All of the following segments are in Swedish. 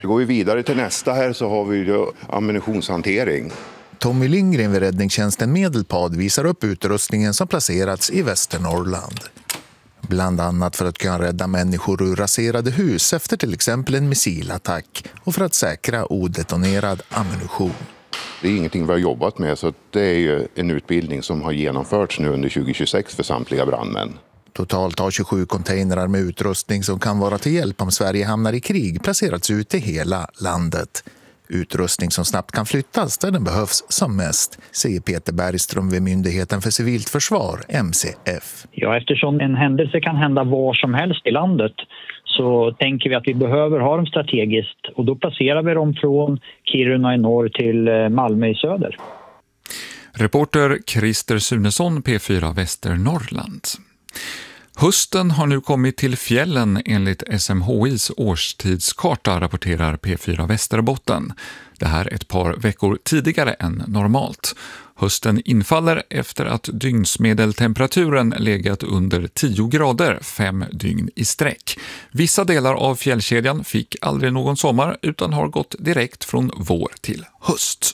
Går vi vidare till nästa här så har vi ju ammunitionshantering. Tommy Lindgren vid räddningstjänsten Medelpad visar upp utrustningen som placerats i Västernorrland. Bland annat för att kunna rädda människor ur raserade hus efter till exempel en missilattack och för att säkra odetonerad ammunition. Det är ingenting vi har jobbat med, så det är ju en utbildning som har genomförts nu under 2026 för samtliga brandmän. Totalt har 27 containrar med utrustning som kan vara till hjälp om Sverige hamnar i krig placerats ut i hela landet. Utrustning som snabbt kan flyttas där den behövs som mest, säger Peter Bergström vid Myndigheten för civilt försvar, MCF. Ja, eftersom en händelse kan hända var som helst i landet så tänker vi att vi behöver ha dem strategiskt, och då placerar vi dem från Kiruna i norr till Malmö i söder. Reporter Christer Sunesson, P4 Västernorrland. Hösten har nu kommit till fjällen enligt SMHIs årstidskarta, rapporterar P4 Västerbotten. Det här ett par veckor tidigare än normalt. Hösten infaller efter att dygnsmedeltemperaturen legat under 10 grader 5 dygn i sträck. Vissa delar av fjällkedjan fick aldrig någon sommar utan har gått direkt från vår till höst.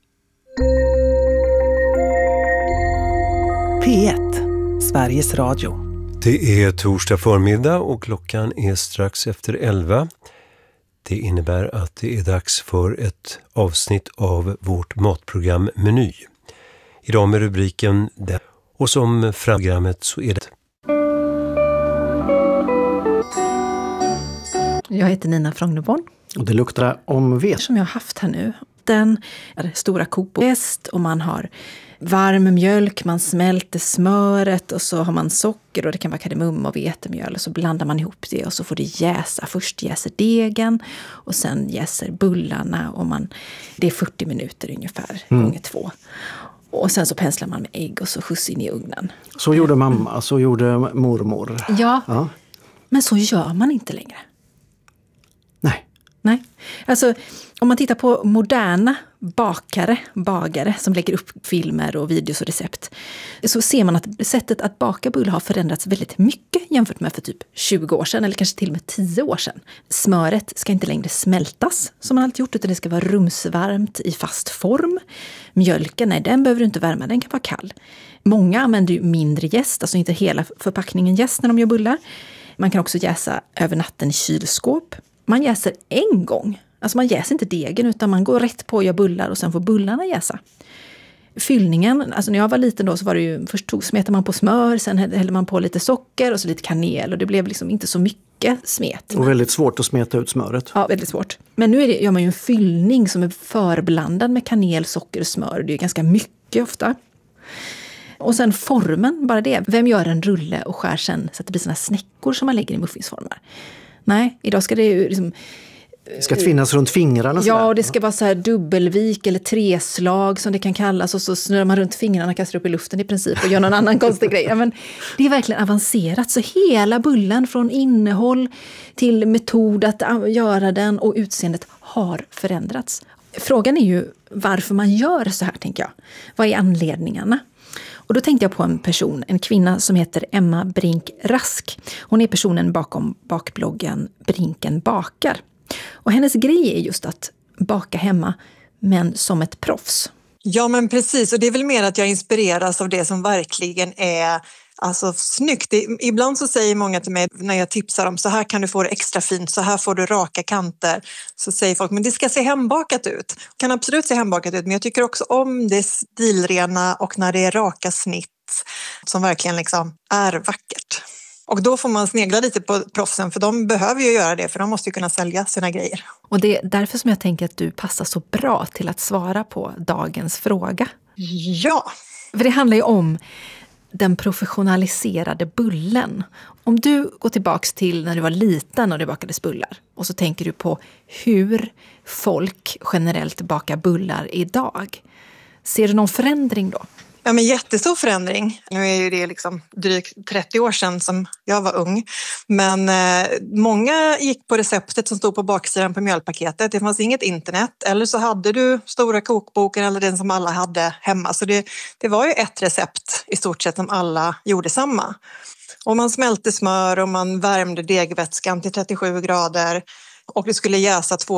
P1, Sveriges Radio. Det är torsdag förmiddag och klockan är strax efter 11. Det innebär att det är dags för ett avsnitt av vårt matprogram Meny. Idag med rubriken "Det", och som programmet så är det. Jag heter Nina Frogneborn. Och det luktar om vet. Som jag har haft här nu. Den är stora kokbäst och man har varm mjölk, man smälter smöret och så har man socker och det kan vara kardemumma och vetemjöl och så blandar man ihop det och så får det jäsa. Först jäser degen och sen jäser bullarna och det är 40 minuter ungefär gånger 2. Och sen så penslar man med ägg och så skjuts in i ugnen. Så gjorde mamma, så gjorde mormor. Ja. Men så gör man inte längre. Nej, alltså om man tittar på moderna bagare som lägger upp filmer och videos och recept så ser man att sättet att baka bullar har förändrats väldigt mycket jämfört med för typ 20 år sedan eller kanske till och med 10 år sedan. Smöret ska inte längre smältas som man alltid gjort utan det ska vara rumsvarmt i fast form. Mjölken, nej den behöver du inte värma, den kan vara kall. Många använder ju mindre jäst, alltså inte hela förpackningen jäst när de gör bullar. Man kan också jäsa över natten i kylskåp. Man jäser en gång. Alltså man jäser inte degen utan man går rätt på och gör bullar och sen får bullarna jäsa. Fyllningen, alltså när jag var liten då så var det ju, först smetade man på smör, sen hällde man på lite socker och så lite kanel och det blev liksom inte så mycket smet. Och väldigt svårt att smeta ut smöret. Ja, väldigt svårt. Men nu gör man ju en fyllning som är förblandad med kanel, socker och smör. Det är ganska mycket ofta. Och sen formen, bara det. Vem gör en rulle och skär sen så att det blir såna snäckor som man lägger i muffinsformar? Nej, idag ska det ju liksom... Det ska tvinnas runt fingrarna. Ja, och det ska vara så här dubbelvik eller treslag som det kan kallas. Och så snurrar man runt fingrarna och kastar upp i luften i princip och gör någon annan konstig grej. Ja, men det är verkligen avancerat. Så hela bullen från innehåll till metod att göra den och utseendet har förändrats. Frågan är ju varför man gör så här, tänker jag. Vad är anledningarna? Och då tänkte jag på en kvinna som heter Emma Brink Rask. Hon är personen bakom bakbloggen Brinken bakar. Och hennes grej är just att baka hemma, men som ett proffs. Ja, men precis. Och det är väl mer att jag inspireras av det som verkligen är snyggt. Ibland så säger många till mig när jag tipsar om så här kan du få det extra fint, så här får du raka kanter. Så säger folk, men det ska se hembakat ut. Det kan absolut se hembakat ut, men jag tycker också om det stilrena och när det är raka snitt som verkligen liksom är vackert. Och då får man snegla lite på proffsen för de behöver ju göra det för de måste ju kunna sälja sina grejer. Och det är därför som jag tänker att du passar så bra till att svara på dagens fråga. Ja. För det handlar ju om den professionaliserade bullen. Om du går tillbaks till när du var liten och du bakade bullar och så tänker du på hur folk generellt bakar bullar idag. Ser du någon förändring då? Ja, men jättestor förändring. Nu är ju det liksom drygt 30 år sedan som jag var ung. Men många gick på receptet som stod på baksidan på mjölpaketet. Det fanns inget internet. Eller så hade du stora kokboken eller den som alla hade hemma. Så det var ju ett recept i stort sett som alla gjorde samma. Och man smälte smör och man värmde degvätskan till 37 grader. Och det skulle jäsa 2